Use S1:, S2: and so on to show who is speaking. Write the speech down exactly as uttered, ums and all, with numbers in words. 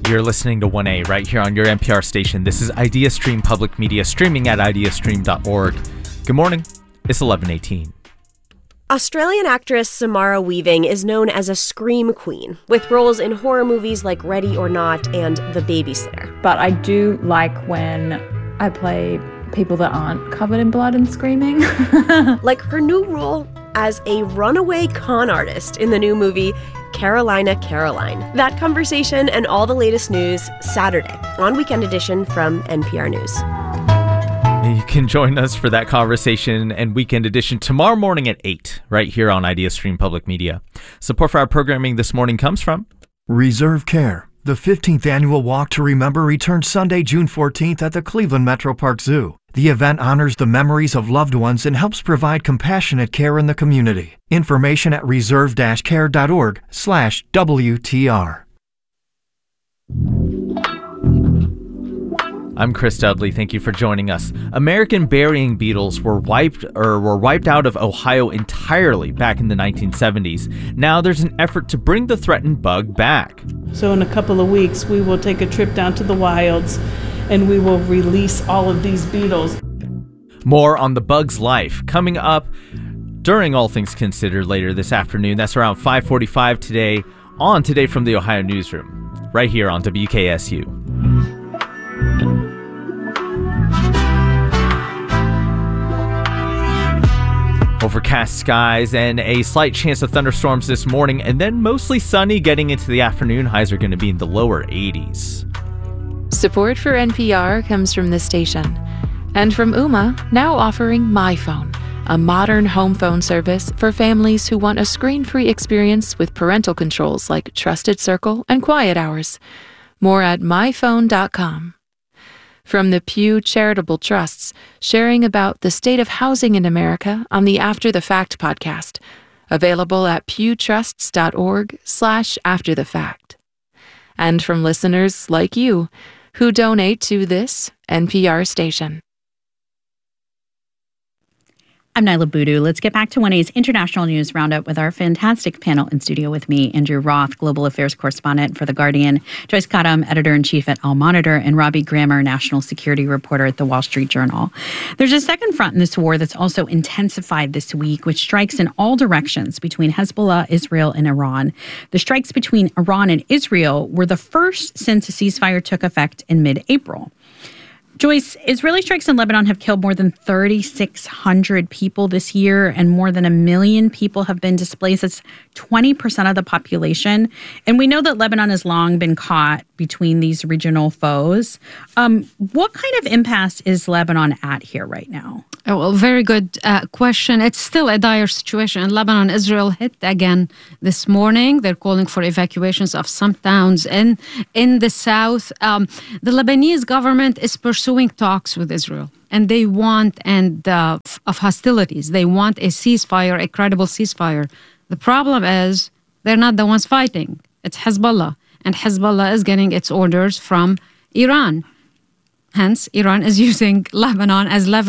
S1: You're listening to one A right here on your N P R station. This is IdeaStream Public Media, streaming at ideastream dot org. Good morning. It's eleven eighteen.
S2: Australian actress Samara Weaving is known as a scream queen, with roles in horror movies like Ready or Not and The Babysitter.
S3: But I do like when I play people that aren't covered in blood and screaming.
S2: Like her new role as a runaway con artist in the new movie Carolina, Caroline. That conversation and all the latest news Saturday on Weekend Edition from N P R News.
S1: You can join us for that conversation and Weekend Edition tomorrow morning at eight, right here on IdeaStream Public Media. Support for our programming this morning comes from
S4: Reserve Care. The fifteenth annual Walk to Remember returns Sunday, June fourteenth at the Cleveland Metro Park Zoo. The event honors the memories of loved ones and helps provide compassionate care in the community. Information at reserve care dot org slash W T R.
S1: I'm Chris Dudley. Thank you for joining us. American burying beetles were wiped or were wiped out of Ohio entirely back in the nineteen seventies. Now there's an effort to bring the threatened bug back.
S5: So in a couple of weeks, we will take a trip down to the wilds and we will release all of these beetles.
S1: More on the bug's life coming up during All Things Considered later this afternoon. That's around five forty-five today on Today from the Ohio Newsroom, right here on W K S U. Overcast skies and a slight chance of thunderstorms this morning, and then mostly sunny getting into the afternoon. Highs are going to be in the lower eighties.
S6: Support for N P R comes from this station and from Ooma, now offering MyPhone, a modern home phone service for families who want a screen-free experience with parental controls like Trusted Circle and Quiet Hours. More at my phone dot com. From the Pew Charitable Trusts, sharing about the state of housing in America on the After the Fact podcast, available at pewtrusts dot org slash after the fact. And from listeners like you, who donate to this N P R station.
S7: I'm Nyla Boodoo. Let's get back to one A's International News Roundup with our fantastic panel in studio with me, Andrew Roth, Global Affairs Correspondent for The Guardian, Joyce Cottom, Editor-in-Chief at Al Monitor, and Robbie Grammer, National Security Reporter at The Wall Street Journal. There's a second front in this war that's also intensified this week, which strikes in all directions between Hezbollah, Israel, and Iran. The strikes between Iran and Israel were the first since a ceasefire took effect in mid-April. Joyce, Israeli strikes in Lebanon have killed more than thirty-six hundred people this year, and more than a million people have been displaced. That's twenty percent of the population. And we know that Lebanon has long been caught between these regional foes. Um, what kind of impasse is Lebanon at here right now?
S8: Oh, well, very good uh, question. It's still a dire situation in Lebanon. Israel hit again this morning. They're calling for evacuations of some towns in, in the south. Um, the Lebanese government is pursuing talks with Israel, and they want and uh, of hostilities. They want a ceasefire, a credible ceasefire. The problem is they're not the ones fighting. It's Hezbollah, and Hezbollah is getting its orders from Iran. Hence, Iran is using Lebanon as leverage